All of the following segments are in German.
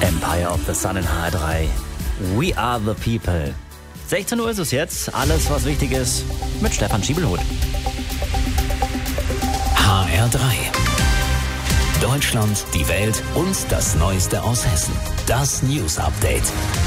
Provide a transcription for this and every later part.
Empire of the Sun in HR3. We are the people. 16 Uhr ist es jetzt. Alles, was wichtig ist, mit Stefan Schiebelhut. HR3. Deutschland, die Welt und das Neueste aus Hessen. Das News Update.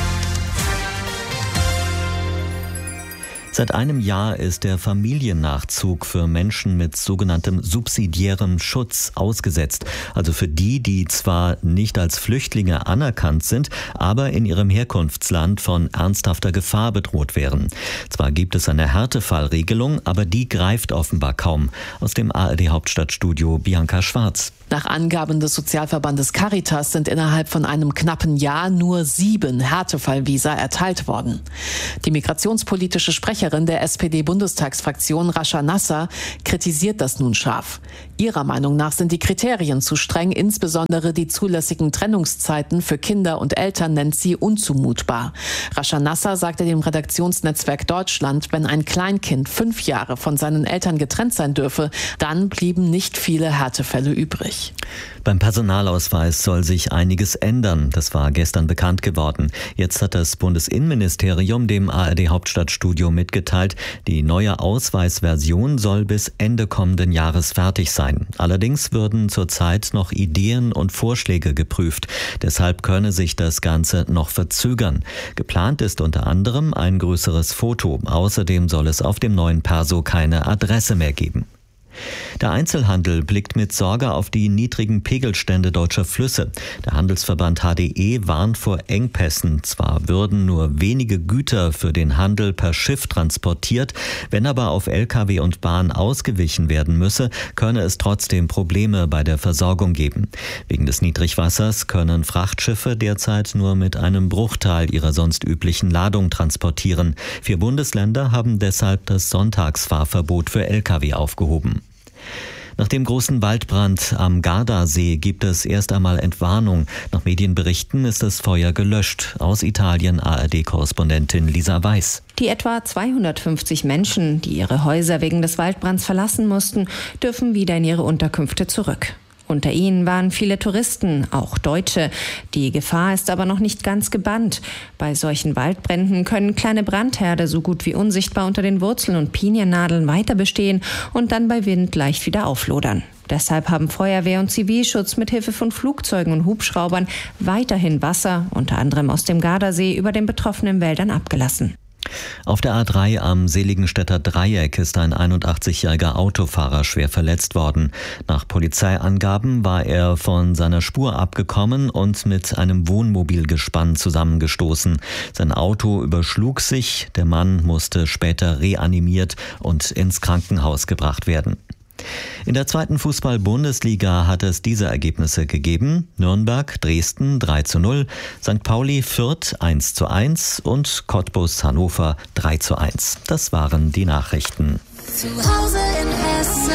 Seit einem Jahr ist der Familiennachzug für Menschen mit sogenanntem subsidiärem Schutz ausgesetzt. Also für die, die zwar nicht als Flüchtlinge anerkannt sind, aber in ihrem Herkunftsland von ernsthafter Gefahr bedroht wären. Zwar gibt es eine Härtefallregelung, aber die greift offenbar kaum. Aus dem ARD-Hauptstadtstudio Bianca Schwarz. Nach Angaben des Sozialverbandes Caritas sind innerhalb von einem knappen Jahr nur 7 Härtefallvisa erteilt worden. Die migrationspolitische Sprecherin der SPD-Bundestagsfraktion Rascha Nasser kritisiert das nun scharf. Ihrer Meinung nach sind die Kriterien zu streng, insbesondere die zulässigen Trennungszeiten für Kinder und Eltern nennt sie unzumutbar. Rascha Nasser sagte dem Redaktionsnetzwerk Deutschland, wenn ein Kleinkind 5 Jahre von seinen Eltern getrennt sein dürfe, dann blieben nicht viele Härtefälle übrig. Beim Personalausweis soll sich einiges ändern. Das war gestern bekannt geworden. Jetzt hat das Bundesinnenministerium dem ARD-Hauptstadtstudio mitgeteilt, die neue Ausweisversion soll bis Ende kommenden Jahres fertig sein. Allerdings würden zurzeit noch Ideen und Vorschläge geprüft. Deshalb könne sich das Ganze noch verzögern. Geplant ist unter anderem ein größeres Foto. Außerdem soll es auf dem neuen Perso keine Adresse mehr geben. Der Einzelhandel blickt mit Sorge auf die niedrigen Pegelstände deutscher Flüsse. Der Handelsverband HDE warnt vor Engpässen. Zwar würden nur wenige Güter für den Handel per Schiff transportiert, wenn aber auf Lkw und Bahn ausgewichen werden müsse, könne es trotzdem Probleme bei der Versorgung geben. Wegen des Niedrigwassers können Frachtschiffe derzeit nur mit einem Bruchteil ihrer sonst üblichen Ladung transportieren. 4 Bundesländer haben deshalb das Sonntagsfahrverbot für Lkw aufgehoben. Nach dem großen Waldbrand am Gardasee gibt es erst einmal Entwarnung. Nach Medienberichten ist das Feuer gelöscht. Aus Italien ARD-Korrespondentin Lisa Weiß. Die etwa 250 Menschen, die ihre Häuser wegen des Waldbrands verlassen mussten, dürfen wieder in ihre Unterkünfte zurück. Unter ihnen waren viele Touristen, auch Deutsche. Die Gefahr ist aber noch nicht ganz gebannt. Bei solchen Waldbränden können kleine Brandherde so gut wie unsichtbar unter den Wurzeln und Piniennadeln weiter bestehen und dann bei Wind leicht wieder auflodern. Deshalb haben Feuerwehr und Zivilschutz mit Hilfe von Flugzeugen und Hubschraubern weiterhin Wasser, unter anderem aus dem Gardasee, über den betroffenen Wäldern abgelassen. Auf der A3 am Seligenstädter Dreieck ist ein 81-jähriger Autofahrer schwer verletzt worden. Nach Polizeiangaben war er von seiner Spur abgekommen und mit einem Wohnmobilgespann zusammengestoßen. Sein Auto überschlug sich, der Mann musste später reanimiert und ins Krankenhaus gebracht werden. In der 2. Fußball-Bundesliga hat es diese Ergebnisse gegeben: Nürnberg, Dresden 3:0, St. Pauli, Fürth 1:1 und Cottbus, Hannover 3:1. Das waren die Nachrichten. Zu Hause in Hessen.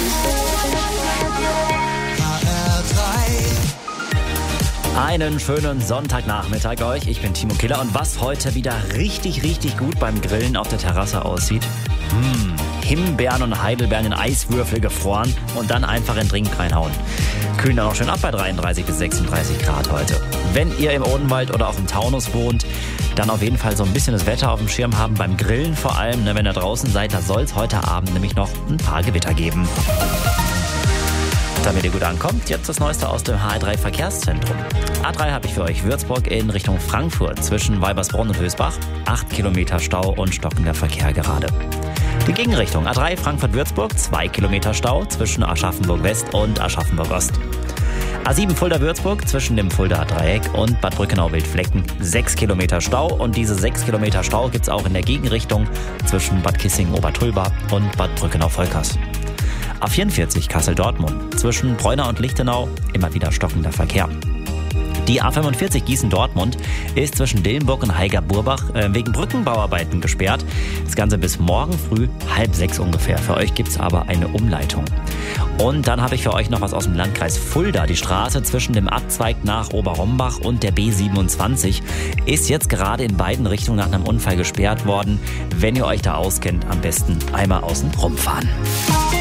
Einen schönen Sonntagnachmittag euch. Ich bin Timo Killer und was heute wieder richtig, richtig gut beim Grillen auf der Terrasse aussieht. Himbeeren und Heidelbeeren in Eiswürfel gefroren und dann einfach in den Drink reinhauen. Kühlen dann auch schön ab bei 33 bis 36 Grad heute. Wenn ihr im Odenwald oder auf dem Taunus wohnt, dann auf jeden Fall so ein bisschen das Wetter auf dem Schirm haben. Beim Grillen vor allem, wenn ihr draußen seid, da soll es heute Abend nämlich noch ein paar Gewitter geben. Damit ihr gut ankommt, jetzt das Neueste aus dem HR3 Verkehrszentrum. A3 habe ich für euch Würzburg in Richtung Frankfurt zwischen Weibersbronn und Hösbach. 8 Kilometer Stau und stockender Verkehr gerade. Die Gegenrichtung A3 Frankfurt-Würzburg, 2 Kilometer Stau zwischen Aschaffenburg-West und Aschaffenburg-Ost. A7 Fulda-Würzburg zwischen dem Fuldaer Dreieck und Bad Brückenau-Wildflecken, 6 Kilometer Stau. Und diese 6 Kilometer Stau gibt es auch in der Gegenrichtung zwischen Bad Kissingen-Obertulba und Bad Brückenau-Volkers. A44 Kassel-Dortmund zwischen Bräunau und Lichtenau, immer wieder stockender Verkehr. Die A45 Gießen-Dortmund ist zwischen Dillenburg und Heiger-Burbach wegen Brückenbauarbeiten gesperrt. Das Ganze bis morgen früh 5:30 ungefähr. Für euch gibt es aber eine Umleitung. Und dann habe ich für euch noch was aus dem Landkreis Fulda. Die Straße zwischen dem Abzweig nach Oberrombach und der B27 ist jetzt gerade in beiden Richtungen nach einem Unfall gesperrt worden. Wenn ihr euch da auskennt, am besten einmal außen rumfahren.